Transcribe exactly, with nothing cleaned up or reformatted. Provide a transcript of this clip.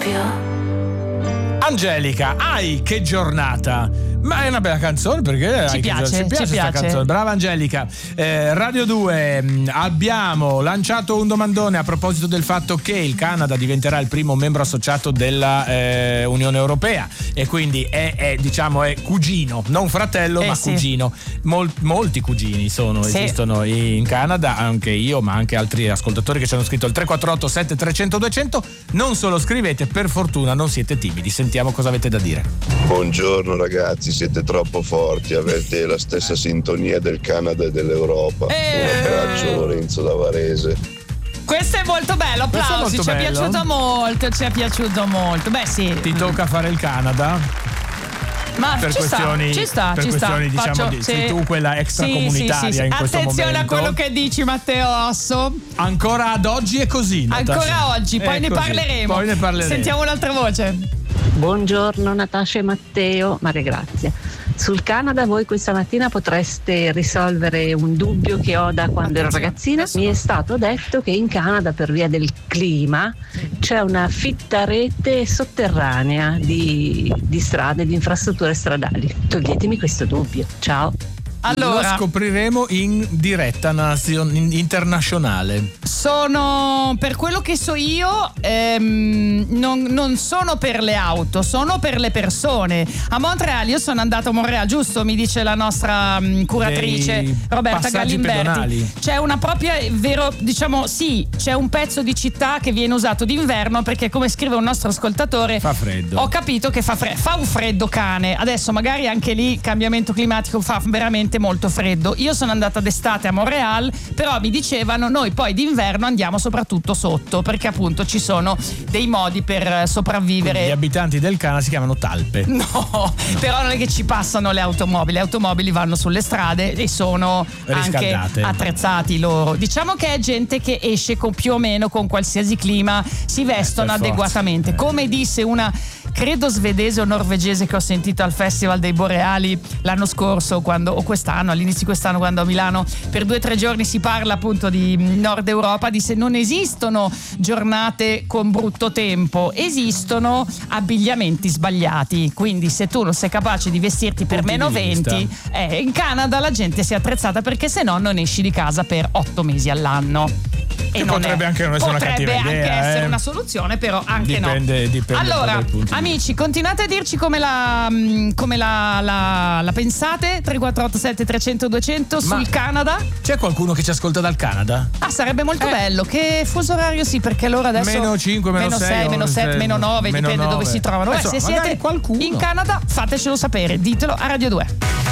doppio. Angelica, ai che giornata! Ma è una bella canzone perché ci ai piace, che ci piace ci questa piace. canzone. Brava Angelica. Eh, Radio due, mh, abbiamo lanciato un domandone a proposito del fatto che il Canada diventerà il primo membro associato della eh, Unione Europea e quindi è, è diciamo è cugino, non fratello eh ma sì. cugino. Mol, molti cugini sono, sì. esistono in Canada, anche io ma anche altri ascoltatori che ci hanno scritto il tre quattro otto sette trecento duecento. Non solo scrivete, per fortuna non siete timidi. Sentiamo cosa avete da dire. Buongiorno ragazzi, siete troppo forti, avete la stessa sintonia del Canada e dell'Europa. Eh. Un abbraccio Lorenzo da Varese. Questo è molto bello, Questo è applausi, molto ci è bello. piaciuto molto, ci è piaciuto molto. Beh sì. Ti tocca fare il Canada? Ma per ci questioni, sta, ci sta, per ci questioni sta. diciamo Faccio, di, sì. sei tu quella extracomunitaria sì, sì, sì. in questo Attenzione momento. a quello che dici, Matteo Osso. Ancora ad oggi è così, Natascia. Ancora oggi, poi È ne così. parleremo. Poi ne parleremo. Sentiamo l'altra voce. Buongiorno Natascia e Matteo, Maria Grazia. Sul Canada voi questa mattina potreste risolvere un dubbio che ho da quando ero ragazzina. Mi è stato detto che in Canada, per via del clima, c'è una fitta rete sotterranea di, di strade, di infrastrutture stradali. Toglietemi questo dubbio. Ciao. Allora, lo scopriremo in diretta nazio- internazionale. sono, per quello che so io, ehm, non, non sono per le auto, sono per le persone. A Montreal, io sono andata a Montreal, giusto? Mi dice la nostra mh, curatrice Dei Roberta passaggi Galimberti. pedonali. C'è una propria, vero, diciamo, sì, c'è un pezzo di città che viene usato d'inverno perché, come scrive un nostro ascoltatore, Fa freddo. ho capito che fa, fre- fa un freddo cane. Adesso magari anche lì cambiamento climatico, fa veramente molto freddo. Io sono andata d'estate a Montreal, però mi dicevano noi poi d'inverno andiamo soprattutto sotto perché appunto ci sono dei modi per sopravvivere. Quindi gli abitanti del Canada si chiamano talpe. No, no, però non è che ci passano le automobili, le automobili vanno sulle strade e sono anche Riscaldate. attrezzati loro. Diciamo che è gente che esce con più o meno con qualsiasi clima, si vestono Eh, per adeguatamente. forza. Come disse una, credo svedese o norvegese che ho sentito al Festival dei Boreali l'anno scorso, quando, o quest'anno, all'inizio di quest'anno, quando a Milano per due o tre giorni si parla appunto di Nord Europa, disse non esistono giornate con brutto tempo, esistono abbigliamenti sbagliati. Quindi se tu non sei capace di vestirti per Punti meno di vista. venti, eh, in Canada la gente si è attrezzata perché se no non esci di casa per otto mesi all'anno. E Che non potrebbe è, anche non essere una potrebbe cattiva anche idea, essere eh. una soluzione, però anche Dipende- no. dipende allora, dal punto di amici, continuate a dirci come la, mh, come la, la, la pensate. tre quattro otto sette trecento duecento Ma- sul Canada. C'è qualcuno che ci ascolta dal Canada? Ah, sarebbe molto Eh. bello. Che fuso orario sì, perché loro adesso Meno cinque, meno sei, meno sette, meno nove, meno dipende nove. dove si trovano. Ma Beh, se insomma, magari siete qualcuno. in Canada, fatecelo sapere, ditelo a Radio due.